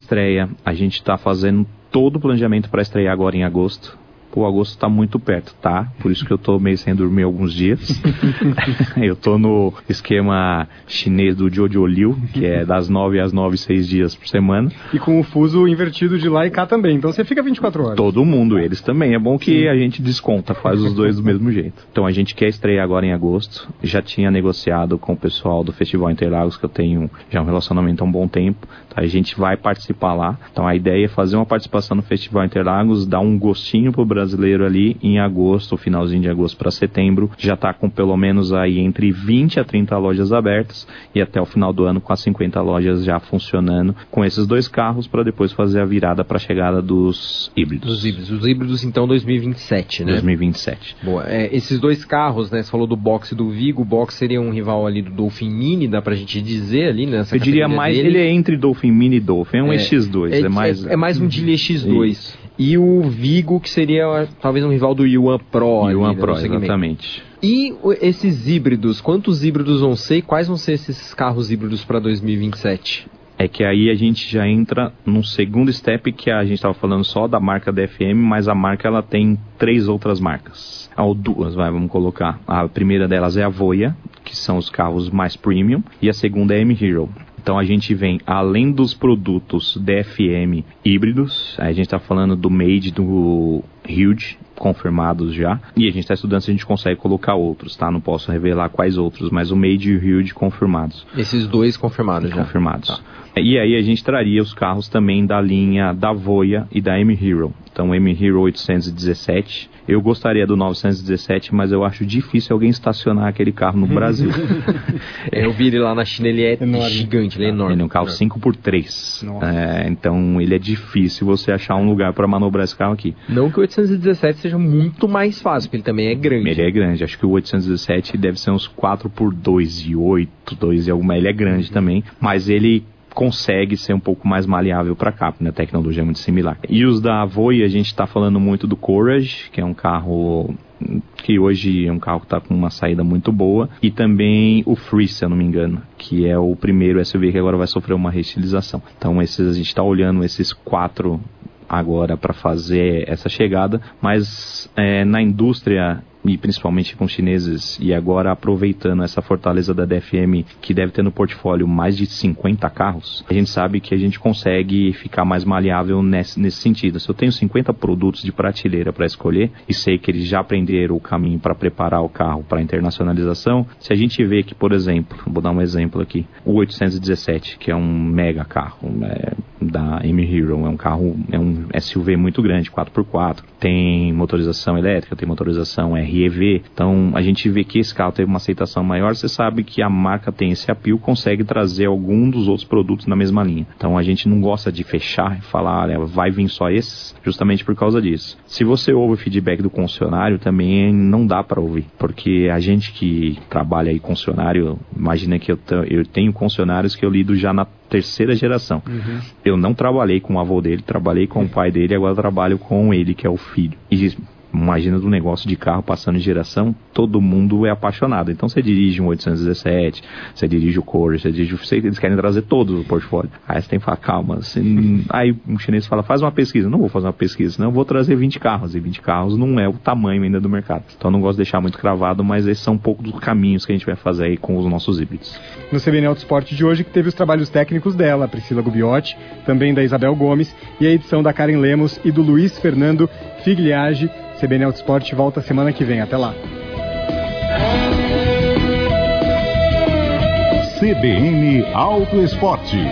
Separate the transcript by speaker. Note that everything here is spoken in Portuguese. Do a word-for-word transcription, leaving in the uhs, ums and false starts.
Speaker 1: Estreia, a gente está fazendo todo o planejamento para estrear agora em agosto. O agosto está muito perto, tá? Por isso que eu tô meio sem dormir alguns dias. Eu tô no esquema chinês do Jojo Liu, que é das nove às nove, seis dias por semana.
Speaker 2: E com o fuso invertido de lá e cá também, então você fica vinte e quatro horas.
Speaker 1: Todo mundo, eles também. É bom que Sim. a gente desconta, faz os dois do mesmo jeito. Então a gente quer estrear agora em agosto. Já tinha negociado com o pessoal do Festival Interlagos, que eu tenho já um relacionamento há um bom tempo. Então a gente vai participar lá. Então a ideia é fazer uma participação no Festival Interlagos, dar um gostinho pro Brasil brasileiro ali em agosto, finalzinho de agosto para setembro, já está com pelo menos aí entre vinte a trinta lojas abertas e até o final do ano com as cinquenta lojas já funcionando com esses dois carros para depois fazer a virada para a chegada dos híbridos.
Speaker 3: Dos híbridos, os híbridos então dois mil e vinte e sete, né?
Speaker 1: dois mil e vinte e sete.
Speaker 3: Boa, é, esses dois carros, né, você falou do Box e do Vigo, o Box seria um rival ali do Dolphin Mini, dá pra gente dizer ali nessa
Speaker 1: Eu diria mais,
Speaker 3: dele.
Speaker 1: ele é entre Dolphin Mini e Dolphin, é um é, E X dois, é, é mais...
Speaker 3: É, é mais um Geely E X dois.
Speaker 1: Isso.
Speaker 3: E o Vigo, que seria talvez um rival do Yuan Pro.
Speaker 1: Yuan
Speaker 3: ali,
Speaker 1: Pro, exatamente.
Speaker 3: E esses híbridos, quantos híbridos vão ser e quais vão ser esses carros híbridos para dois mil e vinte e sete?
Speaker 1: É que aí a gente já entra num segundo step, que a gente estava falando só da marca D F M, mas a marca ela tem três outras marcas. Ou duas, vai, vamos colocar. A primeira delas é a Voya, que são os carros mais premium, e a segunda é a M-Hero. Então a gente vem, além dos produtos D F M híbridos, a gente está falando do Made, do Huge, confirmados já, e a gente está estudando se a gente consegue colocar outros, tá? Não posso revelar quais outros, mas o Made e o Huge confirmados.
Speaker 3: Esses dois confirmados já?
Speaker 1: Confirmados.
Speaker 3: Tá.
Speaker 1: E aí a gente traria os carros também da linha da Voya e da M-Hero. Então o M-Hero oitocentos e dezessete, eu gostaria do novecentos e dezessete, mas eu acho difícil alguém estacionar aquele carro no Brasil.
Speaker 3: Eu vi ele lá na China, ele é enorme. Gigante, ele é enorme.
Speaker 1: Ele é um carro cinco por três, é, então ele é difícil você achar um lugar para manobrar esse carro aqui.
Speaker 3: Não que o oitocentos e dezessete seja muito mais fácil, porque ele também é grande.
Speaker 1: Ele é grande, acho que o oitocentos e dezessete deve ser uns quatro por dois e oito, dois e alguma, ele é grande uhum. também, mas ele consegue ser um pouco mais maleável para cá, né? A tecnologia é muito similar. E os da Voya, a gente está falando muito do Courage, que é um carro que hoje é um carro que está com uma saída muito boa, e também o Free, se eu não me engano, que é o primeiro S U V que agora vai sofrer uma reestilização. Então esses, a gente está olhando esses quatro agora para fazer essa chegada, mas é, na indústria e principalmente com chineses, e agora aproveitando essa fortaleza da D F M, que deve ter no portfólio mais de cinquenta carros, a gente sabe que a gente consegue ficar mais maleável nesse, nesse sentido. Se eu tenho cinquenta produtos de prateleira para escolher, e sei que eles já aprenderam o caminho para preparar o carro para internacionalização, se a gente vê que, por exemplo, vou dar um exemplo aqui, o oitocentos e dezessete, que é um mega carro é, da M-Hero, é um carro, é um S U V muito grande, quatro por quatro, tem motorização elétrica, tem motorização R E V, então a gente vê que esse carro teve uma aceitação maior, você sabe que a marca tem esse appeal, consegue trazer algum dos outros produtos na mesma linha. Então a gente não gosta de fechar e falar, olha, vai vir só esses, justamente por causa disso. Se você ouve o feedback do concessionário, também não dá para ouvir, porque a gente que trabalha aí concessionário, imagina que eu, t- eu tenho concessionários que eu lido já na terceira geração. Uhum. Eu não trabalhei com o avô dele, trabalhei com o pai dele, agora trabalho com ele, que é o filho. E imagina do negócio de carro passando de geração, todo mundo é apaixonado. Então você dirige um oitocentos e dezessete, você dirige o Courage, você dirige o... Eles querem trazer todos o portfólio. Aí você tem que falar, calma. Assim, aí um chinês fala, faz uma pesquisa. Não vou fazer uma pesquisa, senão eu vou trazer vinte carros. E vinte carros não é o tamanho ainda do mercado. Então eu não gosto de deixar muito cravado, mas esses são um pouco dos caminhos que a gente vai fazer aí com os nossos híbridos.
Speaker 2: No C B N Autosport de hoje, que teve os trabalhos técnicos dela, Priscila Gubiotti, também da Isabel Gomes, e a edição da Karen Lemos e do Luiz Fernando Figliage. C B N Autosport volta semana que vem. Até lá.
Speaker 4: C B N Auto Esporte.